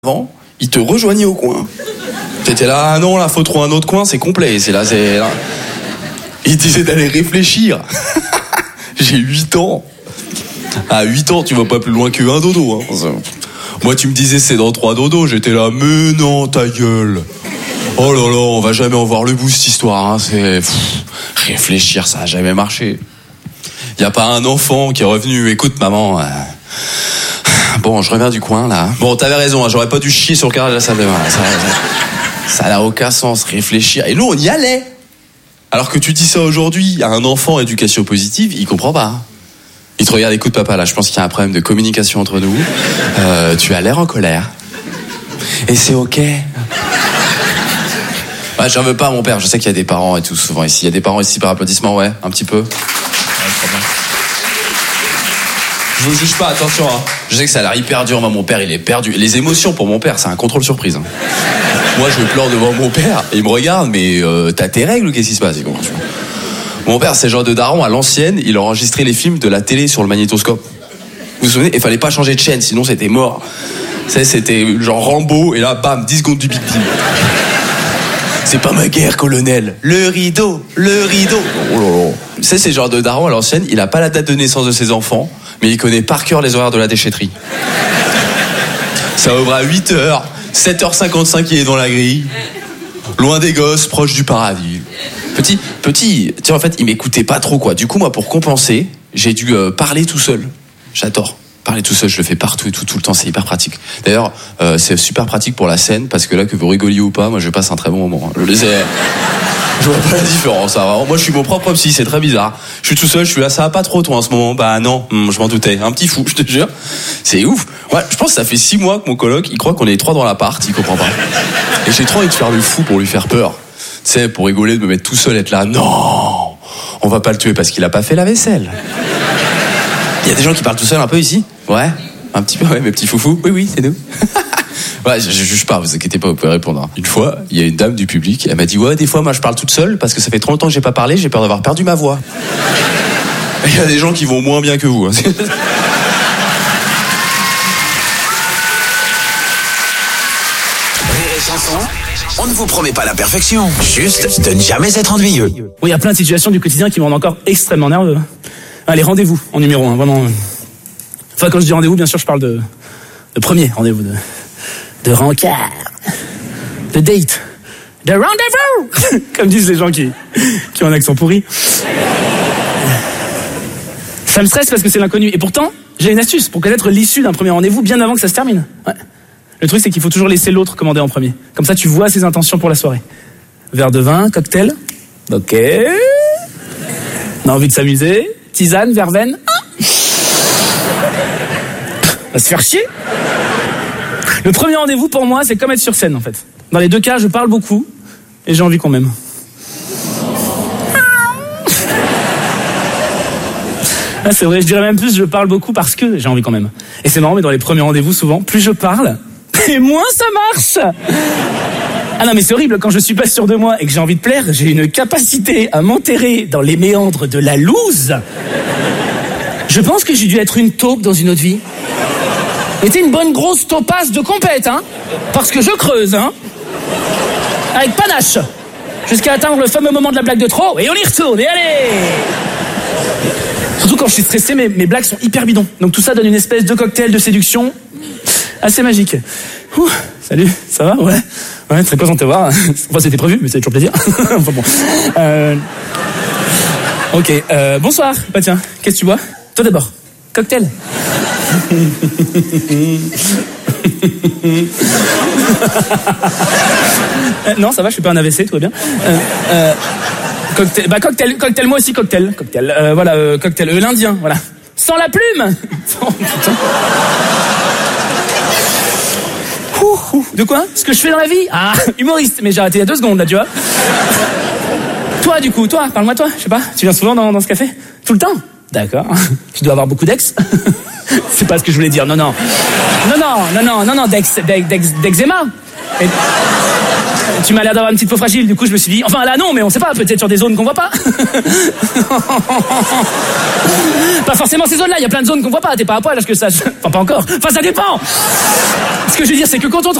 avant, il te rejoignait au coin. T'étais là, ah non, là, faut trouver un autre coin, c'est complet. C'est là. Il disait d'aller réfléchir. J'ai 8 ans. À 8 ans, tu vas pas plus loin qu'un dodo. Hein. Moi, tu me disais, c'est dans 3 dodos. J'étais là, mais non, ta gueule. Oh là là, on va jamais en voir le bout, cette histoire. Hein. Réfléchir, ça a jamais marché. Y a pas un enfant qui est revenu, écoute, maman... Bon, je reviens du coin, là. Bon, t'avais raison, hein, j'aurais pas dû chier sur le carrelage de la salle de bain. Ça n'a aucun sens, réfléchir. Et nous, on y allait. Alors que tu dis ça aujourd'hui à un enfant éducation positive, il comprend pas. Il te regarde, écoute papa, là, je pense qu'il y a un problème de communication entre nous. Tu as l'air en colère. Et c'est ok. Ouais, j'en veux pas à mon père, je sais qu'il y a des parents et tout, souvent ici. Il y a des parents ici par applaudissement, ouais, un petit peu. Ouais, très bien. Je vous juge pas, attention, hein. Je sais que ça a l'air hyper dur, moi, mon père, il est perdu. Les émotions pour mon père, c'est un contrôle surprise. Hein. Moi, je pleure devant mon père, et il me regarde, mais t'as tes règles ou qu'est-ce qui se passe? Mon père, c'est le genre de daron, à l'ancienne, il enregistrait les films de la télé sur le magnétoscope. Vous vous souvenez? Il fallait pas changer de chaîne, sinon c'était mort. C'était genre Rambo, et là, bam, 10 secondes du Big Deal. C'est pas ma guerre, colonel. Le rideau. Oh là là. C'est le genre de daron, à l'ancienne, il a pas la date de naissance de ses enfants, mais il connaît par cœur les horaires de la déchetterie. Ça ouvre à 8h, 7h55 il est dans la grille. Loin des gosses, proche du paradis. Petit, tu sais, en fait, il m'écoutait pas trop, quoi. Du coup, moi, pour compenser, j'ai dû parler tout seul. J'adore. Parler tout seul, je le fais partout et tout le temps, c'est hyper pratique. D'ailleurs, c'est super pratique pour la scène, parce que là, que vous rigoliez ou pas, moi, je passe un très bon moment. Je vois pas la différence, hein, vraiment. Moi, je suis mon propre psy, c'est très bizarre. Je suis tout seul, je suis là, ça va pas trop, toi, en ce moment. Bah non, je m'en doutais. Un petit fou, je te jure. C'est ouf. Ouais, je pense que ça fait 6 mois que mon coloc, il croit qu'on est les 3 dans l'appart, il comprend pas. Et j'ai trop envie de faire le fou pour lui faire peur. Tu sais, pour rigoler, de me mettre tout seul, être là, non, on va pas le tuer parce qu'il a pas fait la vaisselle. Il y a des gens qui parlent tout seuls un peu ici? Ouais, un petit peu, ouais, mes petits foufous. Oui, c'est nous. Ouais, je juge pas, vous inquiétez pas, vous pouvez répondre. Une fois, il y a une dame du public, elle m'a dit, ouais, des fois, moi, je parle toute seule parce que ça fait trop longtemps que j'ai pas parlé, j'ai peur d'avoir perdu ma voix. Il y a des gens qui vont moins bien que vous. Hein. On ne vous promet pas la perfection, juste de ne jamais être ennuyeux. Oui, il y a plein de situations du quotidien qui me rendent encore extrêmement nerveux. Allez, rendez-vous en numéro 1, vraiment. Enfin, quand je dis rendez-vous, bien sûr, je parle de premier rendez-vous, de rencard, de date, de rendez-vous, comme disent les gens qui ont un accent pourri. Ça me stresse parce que c'est l'inconnu. Et pourtant, j'ai une astuce pour connaître l'issue d'un premier rendez-vous bien avant que ça se termine. Ouais. Le truc, c'est qu'il faut toujours laisser l'autre commander en premier. Comme ça, tu vois ses intentions pour la soirée. Verre de vin, cocktail. Ok. On a envie de s'amuser. Tisane, verveine. On va se faire chier. Le premier rendez-vous, pour moi, c'est comme être sur scène, en fait. Dans les 2 cas, je parle beaucoup et j'ai envie qu'on m'aime. Ah, c'est vrai, je dirais même plus, je parle beaucoup parce que j'ai envie qu'on m'aime. Et c'est marrant, mais dans les premiers rendez-vous, souvent, plus je parle, et moins ça marche. Ah non, mais c'est horrible, quand je suis pas sûr de moi et que j'ai envie de plaire, j'ai une capacité à m'enterrer dans les méandres de la loose. Je pense que j'ai dû être une taupe dans une autre vie. Et t'es une bonne grosse taupasse de compète, hein. Parce que je creuse, hein. Avec panache. Jusqu'à atteindre le fameux moment de la blague de trop, et on y retourne, et allez. Surtout quand je suis stressé, mes blagues sont hyper bidons. Donc tout ça donne une espèce de cocktail de séduction assez magique. Ouh, salut, ça va? Ouais, très content de te voir. Enfin, c'était prévu, mais ça fait toujours plaisir. Enfin bon. Ok, bonsoir. Bah tiens, qu'est-ce que tu bois? Toi d'abord. Cocktail. Non, ça va, je fais pas un AVC, tout va bien. Cocktail, bah cocktail, moi aussi cocktail. Voilà, cocktail, l'Indien, voilà. Sans la plume. Oh, putain. De quoi? Ce que je fais dans la vie? Ah, humoriste, mais j'ai arrêté il y a 2 secondes, là, tu vois. Toi, du coup, parle-moi toi, je sais pas, tu viens souvent dans ce café? Tout le temps? D'accord. Tu dois avoir beaucoup d'ex? C'est pas ce que je voulais dire, non, d'eczéma. Tu m'as l'air d'avoir une petite peau fragile, du coup je me suis dit, enfin là non, mais on sait pas, peut-être sur des zones qu'on voit pas. Pas forcément ces zones-là, il y a plein de zones qu'on voit pas, t'es pas à poil, parce que ça... Enfin pas encore, enfin ça dépend. Ce que je veux dire c'est que quand on